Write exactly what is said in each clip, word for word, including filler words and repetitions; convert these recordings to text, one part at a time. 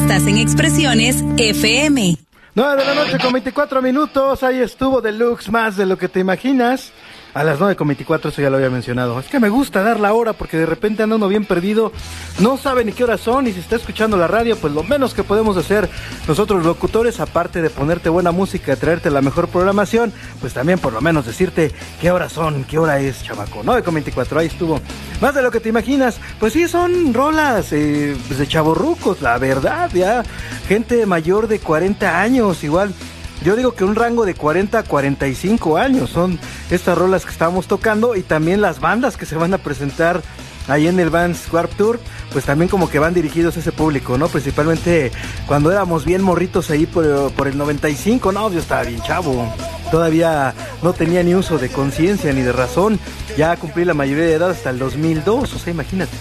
Estás en Expresiones F M. nueve de la noche con veinticuatro minutos, ahí estuvo Deluxe, más de lo que te imaginas. A las nueve con veinticuatro, eso ya lo había mencionado. Es que me gusta dar la hora porque de repente anda uno bien perdido, no sabe ni qué horas son, y si está escuchando la radio, pues lo menos que podemos hacer nosotros locutores, aparte de ponerte buena música, traerte la mejor programación, pues también por lo menos decirte qué horas son, qué hora es, chamaco. nueve con veinticuatro, ahí estuvo. Más de lo que te imaginas, pues sí, son rolas eh, pues de chavorrucos, la verdad, ya, gente mayor de cuarenta años, igual. Yo digo que un rango de cuarenta a cuarenta y cinco años son estas rolas que estamos tocando, y también las bandas que se van a presentar ahí en el Vans Warped Tour, pues también como que van dirigidos a ese público, ¿no? Principalmente cuando éramos bien morritos ahí por, por el noventa y cinco, no, yo estaba bien chavo, todavía no tenía ni uso de conciencia ni de razón, ya cumplí la mayoría de edad hasta el dos mil dos, o sea, imagínate,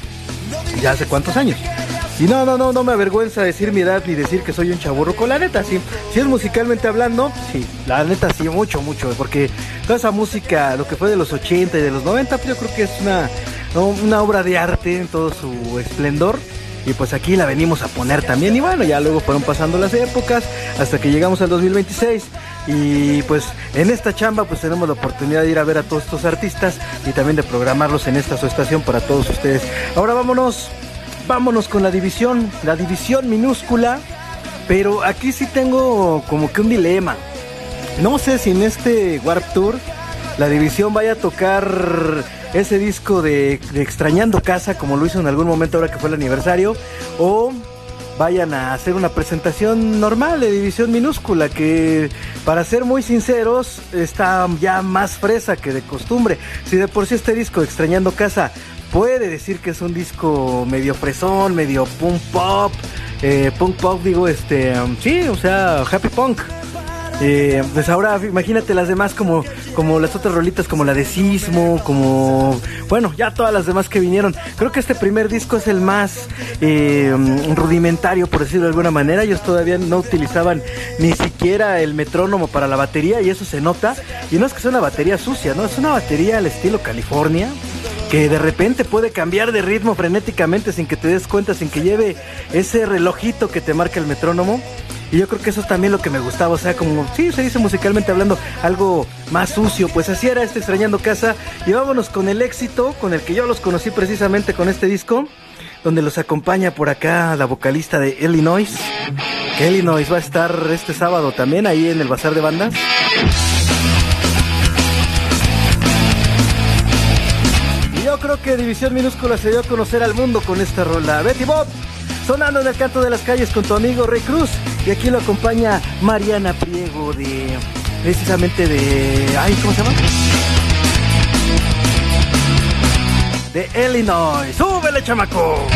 ya hace cuántos años. Y no, no, no, no me avergüenza decir mi edad ni decir que soy un chavorruco, la neta, sí. Si es musicalmente hablando, sí, la neta sí, mucho, mucho, porque toda esa música, lo que fue de los ochenta y de los noventa, pues yo creo que es una, una obra de arte en todo su esplendor. Y pues aquí la venimos a poner también, y bueno, ya luego fueron pasando las épocas hasta que llegamos al dos mil veintiséis, y pues en esta chamba pues tenemos la oportunidad de ir a ver a todos estos artistas y también de programarlos en esta su estación para todos ustedes. Ahora vámonos, vámonos con la división, la división minúscula, pero aquí sí tengo como que un dilema. No sé si en este Warped Tour la división vaya a tocar ese disco de, de Extrañando Casa, como lo hizo en algún momento ahora que fue el aniversario, o vayan a hacer una presentación normal de división minúscula, que para ser muy sinceros está ya más fresa que de costumbre. Si de por sí este disco de Extrañando Casa puede decir que es un disco medio fresón, medio punk pop, eh, punk pop digo, este, um, sí, o sea, happy punk. Eh, pues ahora imagínate las demás como, como las otras rolitas, como la de Sismo, como, bueno, ya todas las demás que vinieron. Creo que este primer disco es el más eh, rudimentario, por decirlo de alguna manera. Ellos todavía no utilizaban ni siquiera el metrónomo para la batería, y eso se nota. Y no es que sea una batería sucia, ¿no? Es una batería al estilo California, que de repente puede cambiar de ritmo frenéticamente sin que te des cuenta, sin que lleve ese relojito que te marca el metrónomo. Y yo creo que eso es también lo que me gustaba, o sea, como, sí, se dice musicalmente hablando, algo más sucio. Pues así era este Extrañando Casa. Y vámonos con el éxito, con el que yo los conocí precisamente con este disco, donde los acompaña por acá la vocalista de Illinois, que Illinois va a estar este sábado también ahí en el Bazar de Bandas. Y yo creo que División Minúscula se dio a conocer al mundo con esta rola. Betty Bob, sonando en el canto de las calles con tu amigo Rey Cruz. Y aquí lo acompaña Mariana Priego, de precisamente de, ay, ¿cómo se llama? De Illinois. ¡Súbele, chamaco!